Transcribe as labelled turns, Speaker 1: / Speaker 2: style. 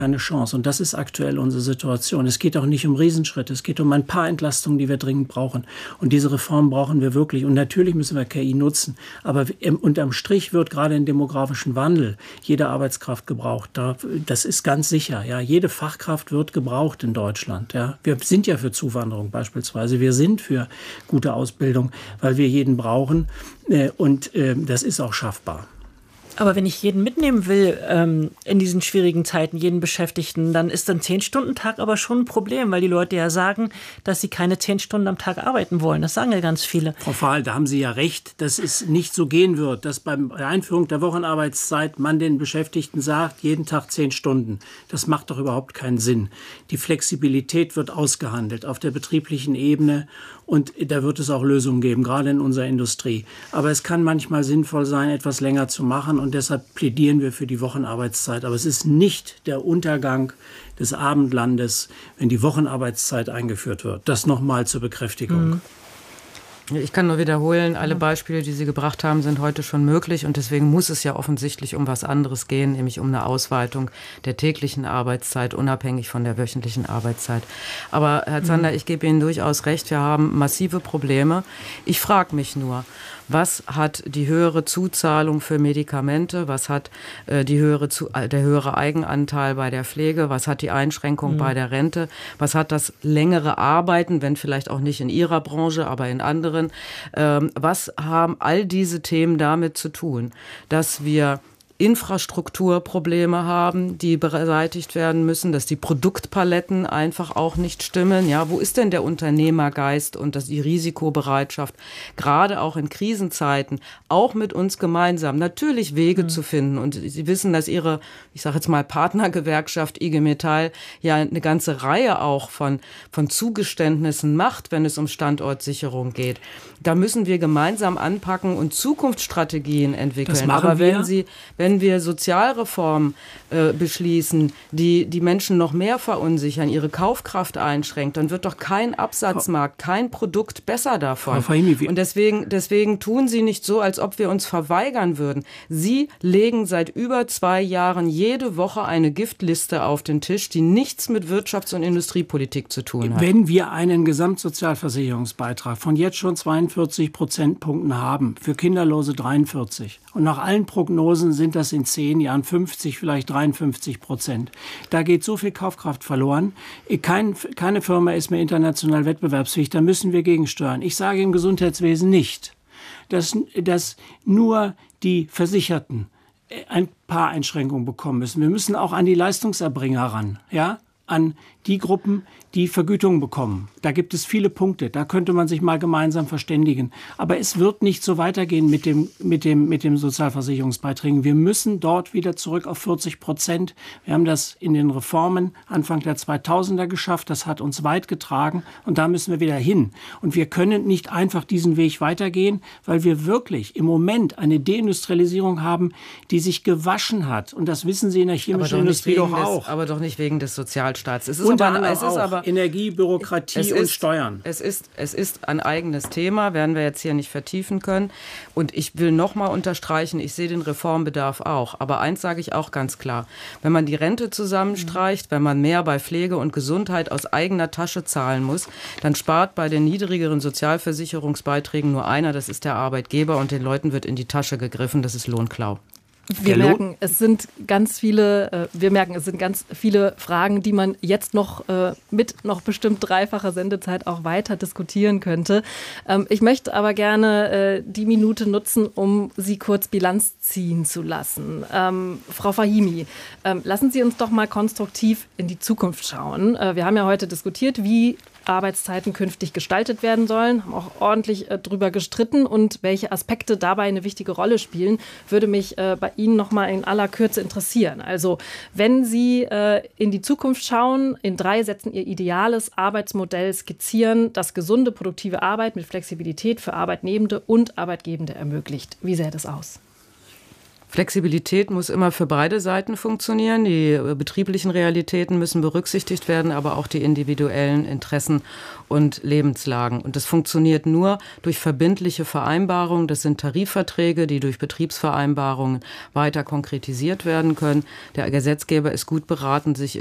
Speaker 1: eine Chance. Und das ist aktuell unsere Situation. Es geht auch nicht um Riesenschritte. Es geht um ein paar Entlastungen, die wir dringend brauchen. Und diese Reform brauchen wir wirklich. Und natürlich müssen wir KI nutzen. Aber unterm Strich wird gerade im demografischen Wandel jede Arbeitskraft gebraucht. Das ist ganz sicher. Ja, jede Fachkraft wird gebraucht in Deutschland. Ja, wir sind ja für Zuwanderung beispielsweise. Wir sind für gute Ausbildung, weil wir jeden brauchen. Und das ist auch schaffbar.
Speaker 2: Aber wenn ich jeden mitnehmen will in diesen schwierigen Zeiten, jeden Beschäftigten, dann ist ein 10-Stunden-Tag aber schon ein Problem, weil die Leute ja sagen, dass sie keine 10 Stunden am Tag arbeiten wollen. Das sagen ja ganz viele.
Speaker 1: Frau Fahl, da haben Sie ja recht, dass es nicht so gehen wird, dass bei der Einführung der Wochenarbeitszeit man den Beschäftigten sagt, jeden Tag 10 Stunden. Das macht doch überhaupt keinen Sinn. Die Flexibilität wird ausgehandelt auf der betrieblichen Ebene. Und da wird es auch Lösungen geben, gerade in unserer Industrie. Aber es kann manchmal sinnvoll sein, etwas länger zu machen. Und deshalb plädieren wir für die Wochenarbeitszeit. Aber es ist nicht der Untergang des Abendlandes, wenn die Wochenarbeitszeit eingeführt wird. Das nochmal zur Bekräftigung.
Speaker 3: Ich kann nur wiederholen, alle Beispiele, die Sie gebracht haben, sind heute schon möglich. Und deswegen muss es ja offensichtlich um was anderes gehen, nämlich um eine Ausweitung der täglichen Arbeitszeit, unabhängig von der wöchentlichen Arbeitszeit. Aber Herr Zander, ich gebe Ihnen durchaus recht, wir haben massive Probleme. Ich frage mich nur, was hat die höhere Zuzahlung für Medikamente, was hat der höhere Eigenanteil bei der Pflege, was hat die Einschränkung bei der Rente, was hat das längere Arbeiten, wenn vielleicht auch nicht in Ihrer Branche, aber in anderen, was haben all diese Themen damit zu tun, dass wir Infrastrukturprobleme haben, die beseitigt werden müssen, dass die Produktpaletten einfach auch nicht stimmen. Ja, wo ist denn der Unternehmergeist und die Risikobereitschaft, gerade auch in Krisenzeiten, auch mit uns gemeinsam natürlich Wege zu finden. Und Sie wissen, dass Ihre, ich sage jetzt mal Partnergewerkschaft IG Metall ja eine ganze Reihe auch von Zugeständnissen macht, wenn es um Standortsicherung geht. Da müssen wir gemeinsam anpacken und Zukunftsstrategien entwickeln.
Speaker 1: Das machen
Speaker 3: Aber
Speaker 1: wir.
Speaker 3: wenn wir Sozialreformen beschließen, die Menschen noch mehr verunsichern, ihre Kaufkraft einschränkt, dann wird doch kein Absatzmarkt, kein Produkt besser davon.
Speaker 1: Frau Fahimi,
Speaker 3: und deswegen tun Sie nicht so, als ob wir uns verweigern würden. Sie legen seit über 2 Jahren jede Woche eine Giftliste auf den Tisch, die nichts mit Wirtschafts- und Industriepolitik zu tun hat.
Speaker 1: Wenn wir einen Gesamtsozialversicherungsbeitrag von jetzt schon 42 Prozentpunkten haben, für Kinderlose 43 und nach allen Prognosen sind das in 10 Jahren 50, vielleicht 53%. Da geht so viel Kaufkraft verloren. Keine Firma ist mehr international wettbewerbsfähig. Da müssen wir gegensteuern. Ich sage im Gesundheitswesen nicht, dass nur die Versicherten ein paar Einschränkungen bekommen müssen. Wir müssen auch an die Leistungserbringer ran, ja, an die Gruppen, die Vergütung bekommen. Da gibt es viele Punkte. Da könnte man sich mal gemeinsam verständigen. Aber es wird nicht so weitergehen mit dem Sozialversicherungsbeiträgen. Wir müssen dort wieder zurück auf 40%. Wir haben das in den Reformen Anfang der 2000er geschafft. Das hat uns weit getragen. Und da müssen wir wieder hin. Und wir können nicht einfach diesen Weg weitergehen, weil wir wirklich im Moment eine Deindustrialisierung haben, die sich gewaschen hat. Und das wissen Sie in der chemischen Industrie doch auch.
Speaker 3: Aber doch nicht wegen des Sozialstaats. Es ist
Speaker 1: aber Energie, Bürokratie und Steuern.
Speaker 3: Es ist ein eigenes Thema, werden wir jetzt hier nicht vertiefen können. Und ich will noch mal unterstreichen, ich sehe den Reformbedarf auch. Aber eins sage ich auch ganz klar, wenn man die Rente zusammenstreicht, wenn man mehr bei Pflege und Gesundheit aus eigener Tasche zahlen muss, dann spart bei den niedrigeren Sozialversicherungsbeiträgen nur einer, das ist der Arbeitgeber, und den Leuten wird in die Tasche gegriffen, das ist Lohnklau.
Speaker 4: Wir merken, es sind ganz viele Fragen, die man jetzt noch mit noch bestimmt 3-facher Sendezeit auch weiter diskutieren könnte. Ich möchte aber gerne die Minute nutzen, um Sie kurz Bilanz ziehen zu lassen. Frau Fahimi, lassen Sie uns doch mal konstruktiv in die Zukunft schauen. Wir haben ja heute diskutiert, wie Arbeitszeiten künftig gestaltet werden sollen, haben auch ordentlich drüber gestritten, und welche Aspekte dabei eine wichtige Rolle spielen, würde mich bei Ihnen noch mal in aller Kürze interessieren. Also wenn Sie in die Zukunft schauen, in 3 Sätzen Ihr ideales Arbeitsmodell skizzieren, das gesunde, produktive Arbeit mit Flexibilität für Arbeitnehmende und Arbeitgebende ermöglicht. Wie sähe das aus?
Speaker 3: Flexibilität muss immer für beide Seiten funktionieren. Die betrieblichen Realitäten müssen berücksichtigt werden, aber auch die individuellen Interessen und Lebenslagen. Und das funktioniert nur durch verbindliche Vereinbarungen. Das sind Tarifverträge, die durch Betriebsvereinbarungen weiter konkretisiert werden können. Der Gesetzgeber ist gut beraten, sich